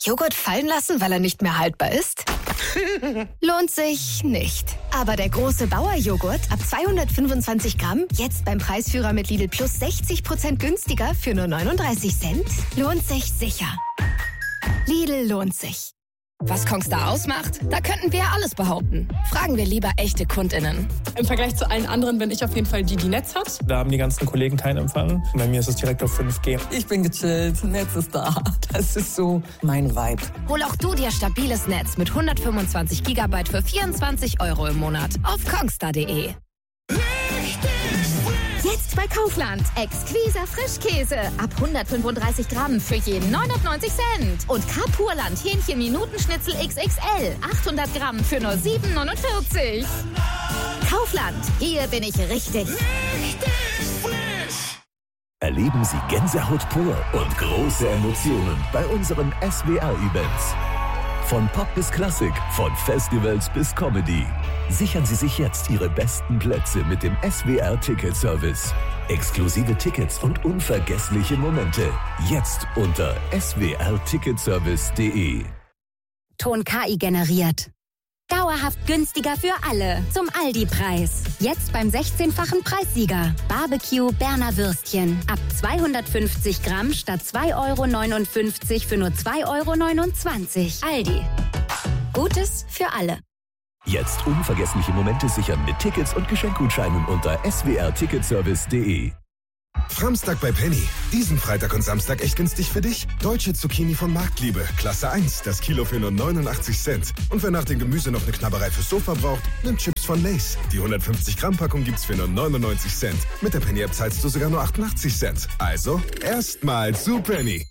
Joghurt fallen lassen, weil er nicht mehr haltbar ist? Lohnt sich nicht. Aber der große Bauer-Joghurt ab 225 Gramm, jetzt beim Preisführer mit Lidl Plus 60% günstiger für nur 39 Cent, lohnt sich sicher. Lidl lohnt sich. Was Kongstar ausmacht? Da könnten wir alles behaupten. Fragen wir lieber echte KundInnen. Im Vergleich zu allen anderen bin ich auf jeden Fall die Netz hat. Da haben die ganzen Kollegen keinen Empfang. Bei mir ist es direkt auf 5G. Ich bin gechillt, Netz ist da. Das ist so mein Vibe. Hol auch du dir stabiles Netz mit 125 GB für 24 € im Monat auf kongstar.de. Jetzt bei Kaufland. Exquiser Frischkäse. Ab 135 Gramm für jeden 99 Cent. Und Kapurland Hähnchen-Minutenschnitzel XXL. 800 Gramm für nur 7,49. Kaufland. Hier bin ich richtig. Erleben Sie Gänsehaut pur und große Emotionen bei unseren SWR-Events. Von Pop bis Klassik, von Festivals bis Comedy. Sichern Sie sich jetzt Ihre besten Plätze mit dem SWR-Ticket-Service. Exklusive Tickets und unvergessliche Momente. Jetzt unter swrticketservice.de. Ton KI generiert. Dauerhaft günstiger für alle. Zum Aldi-Preis. Jetzt beim 16-fachen Preissieger. Barbecue Berner Würstchen. Ab 250 Gramm statt 2,59 € für nur 2,29 €. Aldi. Gutes für alle. Jetzt unvergessliche Momente sichern mit Tickets und Geschenkgutscheinen unter swrticketservice.de. Framstag bei Penny. Diesen Freitag und Samstag echt günstig für dich. Deutsche Zucchini von Marktliebe. Klasse 1. Das Kilo für nur 89 Cent. Und wer nach dem Gemüse noch eine Knabberei fürs Sofa braucht, nimmt Chips von Lay's. Die 150 Gramm Packung gibt's für nur 99 Cent. Mit der Penny App zahlst du sogar nur 88 Cent. Also, erstmal zu Penny.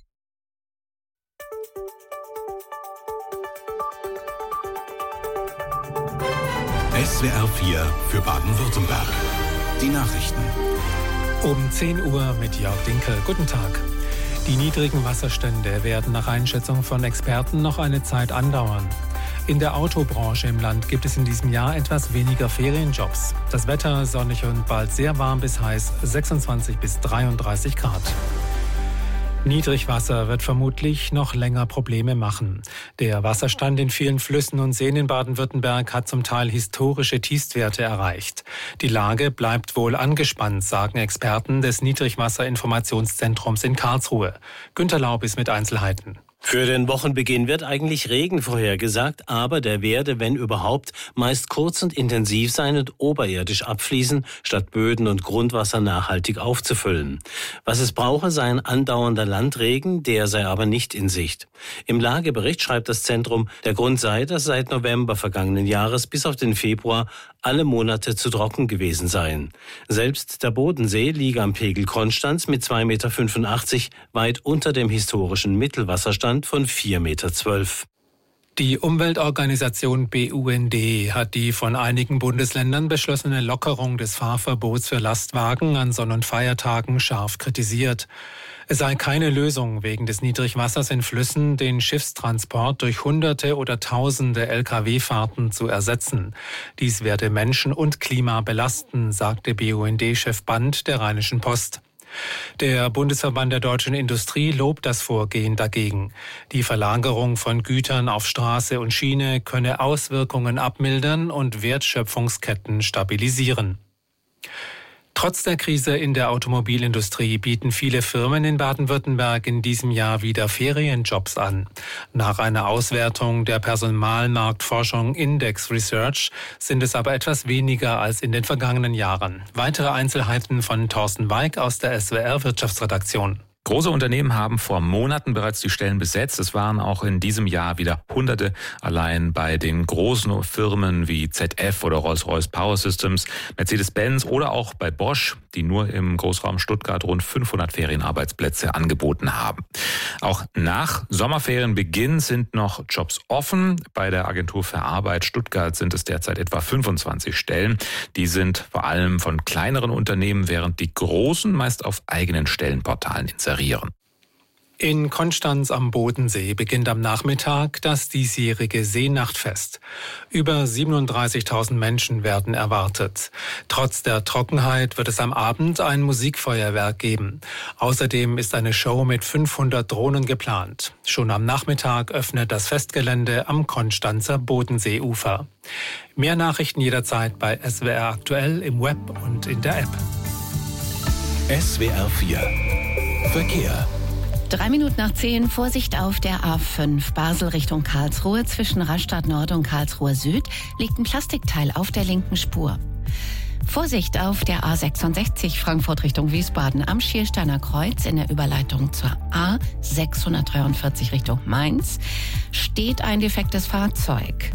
SWR 4 für Baden-Württemberg. Die Nachrichten. Um 10 Uhr mit Jörg Dinkel. Guten Tag. Die niedrigen Wasserstände werden nach Einschätzung von Experten noch eine Zeit andauern. In der Autobranche im Land gibt es in diesem Jahr etwas weniger Ferienjobs. Das Wetter sonnig und bald sehr warm bis heiß, 26 bis 33 Grad. Niedrigwasser wird vermutlich noch länger Probleme machen. Der Wasserstand in vielen Flüssen und Seen in Baden-Württemberg hat zum Teil historische Tiefstwerte erreicht. Die Lage bleibt wohl angespannt, sagen Experten des Niedrigwasserinformationszentrums in Karlsruhe. Günter Laub ist mit Einzelheiten. Für den Wochenbeginn wird eigentlich Regen vorhergesagt, aber der werde, wenn überhaupt, meist kurz und intensiv sein und oberirdisch abfließen, statt Böden und Grundwasser nachhaltig aufzufüllen. Was es brauche, sei ein andauernder Landregen, der sei aber nicht in Sicht. Im Lagebericht schreibt das Zentrum, der Grund sei, dass seit November vergangenen Jahres bis auf den Februar alle Monate zu trocken gewesen seien. Selbst der Bodensee liege am Pegel Konstanz mit 2,85 Meter weit unter dem historischen Mittelwasserstand von 4,12 Meter. Die Umweltorganisation BUND hat die von einigen Bundesländern beschlossene Lockerung des Fahrverbots für Lastwagen an Sonn- und Feiertagen scharf kritisiert. Es sei keine Lösung, wegen des Niedrigwassers in Flüssen den Schiffstransport durch Hunderte oder Tausende Lkw-Fahrten zu ersetzen. Dies werde Menschen und Klima belasten, sagte BUND-Chef Band der Rheinischen Post. Der Bundesverband der deutschen Industrie lobt das Vorgehen dagegen. Die Verlagerung von Gütern auf Straße und Schiene könne Auswirkungen abmildern und Wertschöpfungsketten stabilisieren. Trotz der Krise in der Automobilindustrie bieten viele Firmen in Baden-Württemberg in diesem Jahr wieder Ferienjobs an. Nach einer Auswertung der Personalmarktforschung Index Research sind es aber etwas weniger als in den vergangenen Jahren. Weitere Einzelheiten von Thorsten Weig aus der SWR Wirtschaftsredaktion. Große Unternehmen haben vor Monaten bereits die Stellen besetzt. Es waren auch in diesem Jahr wieder Hunderte allein bei den großen Firmen wie ZF oder Rolls-Royce Power Systems, Mercedes-Benz oder auch bei Bosch, die nur im Großraum Stuttgart rund 500 Ferienarbeitsplätze angeboten haben. Auch nach Sommerferienbeginn sind noch Jobs offen. Bei der Agentur für Arbeit Stuttgart sind es derzeit etwa 25 Stellen. Die sind vor allem von kleineren Unternehmen, während die großen meist auf eigenen Stellenportalen inserieren. In Konstanz am Bodensee beginnt am Nachmittag das diesjährige Seenachtfest. Über 37.000 Menschen werden erwartet. Trotz der Trockenheit wird es am Abend ein Musikfeuerwerk geben. Außerdem ist eine Show mit 500 Drohnen geplant. Schon am Nachmittag öffnet das Festgelände am Konstanzer Bodenseeufer. Mehr Nachrichten jederzeit bei SWR Aktuell im Web und in der App. SWR 4 Verkehr. 9:03, Vorsicht auf der A5 Basel Richtung Karlsruhe. Zwischen Rastatt Nord und Karlsruhe Süd liegt ein Plastikteil auf der linken Spur. Vorsicht auf der A66 Frankfurt Richtung Wiesbaden am Schiersteiner Kreuz in der Überleitung zur A643 Richtung Mainz steht ein defektes Fahrzeug.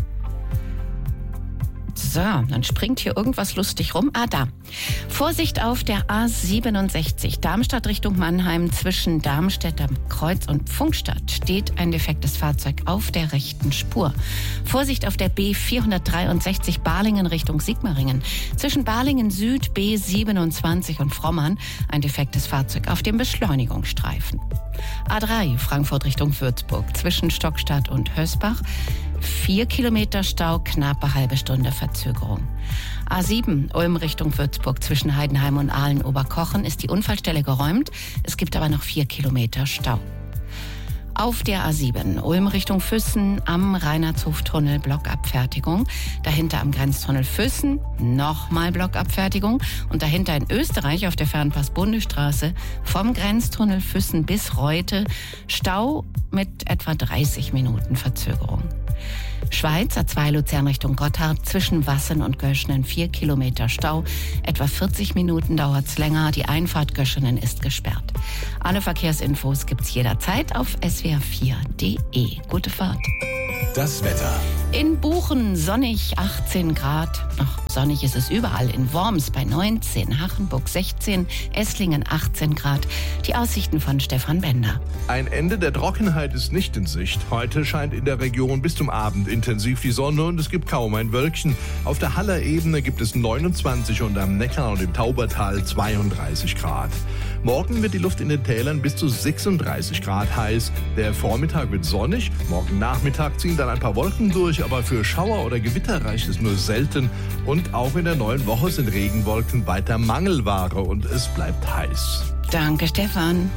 So, dann springt hier irgendwas lustig rum. Da. Vorsicht auf der A67 Darmstadt Richtung Mannheim zwischen Darmstädter Kreuz und Pfungstadt steht ein defektes Fahrzeug auf der rechten Spur. Vorsicht auf der B463 Balingen Richtung Sigmaringen. Zwischen Balingen Süd, B27 und Frommern ein defektes Fahrzeug auf dem Beschleunigungsstreifen. A3 Frankfurt Richtung Würzburg zwischen Stockstadt und Hösbach 4 Kilometer Stau, knappe halbe Stunde Verzögerung. A7 Ulm Richtung Würzburg zwischen Heidenheim und Aalen-Oberkochen ist die Unfallstelle geräumt. Es gibt aber noch 4 Kilometer Stau. Auf der A7 Ulm Richtung Füssen am Reinhardtshoftunnel Blockabfertigung. Dahinter am Grenztunnel Füssen nochmal Blockabfertigung. Und dahinter in Österreich auf der Fernpass-Bundesstraße vom Grenztunnel Füssen bis Reute Stau mit etwa 30 Minuten Verzögerung. Schweiz A2 Luzern Richtung Gotthard zwischen Wassen und Göschenen 4 Kilometer Stau. Etwa 40 Minuten dauert's länger. Die Einfahrt Göschenen ist gesperrt. Alle Verkehrsinfos gibt's jederzeit auf swr4.de. Gute Fahrt. Das Wetter. In Buchen sonnig 18 Grad. Noch sonnig ist es überall. In Worms bei 19, Hachenburg 16, Esslingen 18 Grad. Die Aussichten von Stefan Bender. Ein Ende der Trockenheit ist nicht in Sicht. Heute scheint in der Region bis zum Abend intensiv die Sonne und es gibt kaum ein Wölkchen. Auf der Haller Ebene gibt es 29 und am Neckar und im Taubertal 32 Grad. Morgen wird die Luft in den Tälern bis zu 36 Grad heiß. Der Vormittag wird sonnig. Morgen Nachmittag ziehen dann ein paar Wolken durch, aber für Schauer oder Gewitter reicht es nur selten. Und auch in der neuen Woche sind Regenwolken weiter Mangelware und es bleibt heiß. Danke, Stefan.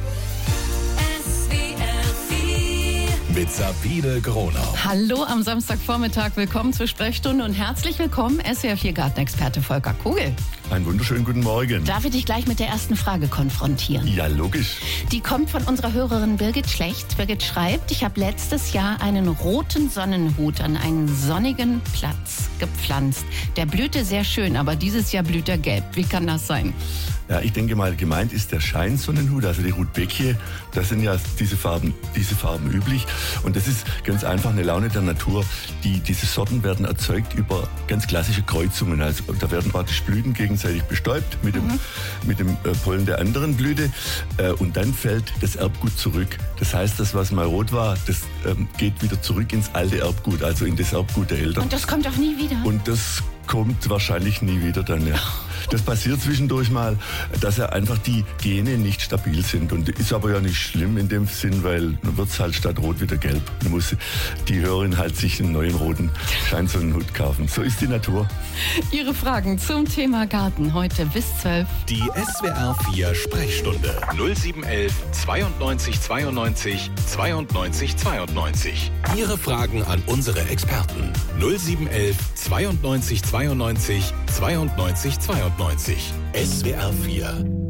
Mit Sabine Gronau. Hallo am Samstagvormittag, willkommen zur Sprechstunde und herzlich willkommen SWR4 Gartenexperte Volker Kugel. Einen wunderschönen guten Morgen. Darf ich dich gleich mit der ersten Frage konfrontieren? Ja, logisch. Die kommt von unserer Hörerin Birgit Schlecht. Birgit schreibt, ich habe letztes Jahr einen roten Sonnenhut an einen sonnigen Platz gepflanzt. Der blühte sehr schön, aber dieses Jahr blüht er gelb. Wie kann das sein? Ja, ich denke mal, gemeint ist der Scheinsonnenhut, also die Rudbeckie. Da sind ja diese Farben üblich. Und das ist ganz einfach eine Laune der Natur. Diese Sorten werden erzeugt über ganz klassische Kreuzungen. Also da werden praktisch Blüten gegenseitig bestäubt mit dem Pollen der anderen Blüte. Und dann fällt das Erbgut zurück. Das heißt, das, was mal rot war, das geht wieder zurück ins alte Erbgut, also in das Erbgut der Eltern. Und das kommt auch nie wieder? Und das kommt wahrscheinlich nie wieder dann, ja. Das passiert zwischendurch mal, dass ja einfach die Gene nicht stabil sind. Und ist aber ja nicht schlimm in dem Sinn, weil dann wird es halt statt rot wieder gelb. Dann muss die Hörerin halt sich einen neuen roten Scheinsonnenhut kaufen. So ist die Natur. Ihre Fragen zum Thema Garten heute bis 12. Die SWR 4 Sprechstunde 0711 92 92 92 92. Ihre Fragen an unsere Experten 0711 92 92 92 92. SWR 4